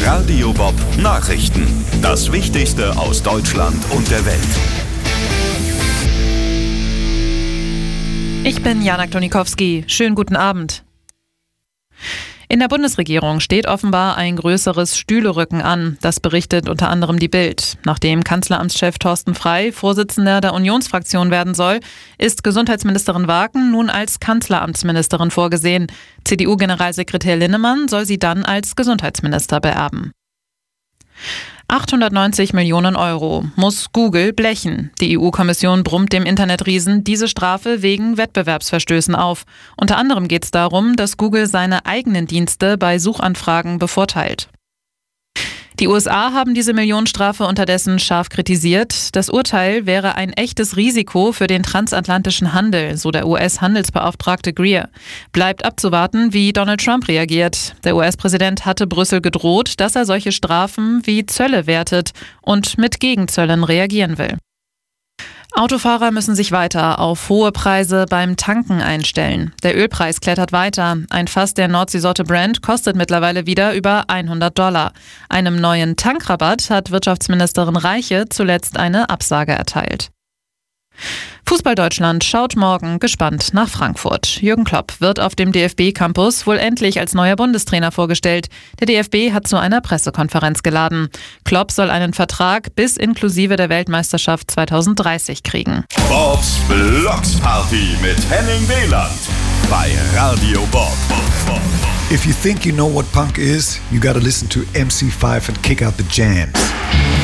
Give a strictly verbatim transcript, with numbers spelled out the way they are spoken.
Radio Bob Nachrichten. Das Wichtigste aus Deutschland und der Welt. Ich bin Jana Klonikowski. Schönen guten Abend. In der Bundesregierung steht offenbar ein größeres Stühlerücken an. Das berichtet unter anderem die Bild. Nachdem Kanzleramtschef Thorsten Frey Vorsitzender der Unionsfraktion werden soll, ist Gesundheitsministerin Waken nun als Kanzleramtsministerin vorgesehen. C D U-Generalsekretär Linnemann soll sie dann als Gesundheitsminister beerben. achthundertneunzig Millionen Euro muss Google blechen. Die E U-Kommission brummt dem Internetriesen diese Strafe wegen Wettbewerbsverstößen auf. Unter anderem geht es darum, dass Google seine eigenen Dienste bei Suchanfragen bevorteilt. Die U S A haben diese Millionenstrafe unterdessen scharf kritisiert. Das Urteil wäre ein echtes Risiko für den transatlantischen Handel, so der U S-Handelsbeauftragte Greer. Bleibt abzuwarten, wie Donald Trump reagiert. Der U S-Präsident hatte Brüssel gedroht, dass er solche Strafen wie Zölle wertet und mit Gegenzöllen reagieren will. Autofahrer müssen sich weiter auf hohe Preise beim Tanken einstellen. Der Ölpreis klettert weiter. Ein Fass der Nordseesorte Brent kostet mittlerweile wieder über hundert Dollar. Einem neuen Tankrabatt hat Wirtschaftsministerin Reiche zuletzt eine Absage erteilt. Fußball-Deutschland schaut morgen gespannt nach Frankfurt. Jürgen Klopp wird auf dem D F B-Campus wohl endlich als neuer Bundestrainer vorgestellt. Der D F B hat zu einer Pressekonferenz geladen. Klopp soll einen Vertrag bis inklusive der Weltmeisterschaft zweitausenddreißig kriegen. Bobs Blocksparty mit Henning Wieland bei Radio Bob. If you think you know what punk is, you gotta listen to M C five and Kick Out the Jams.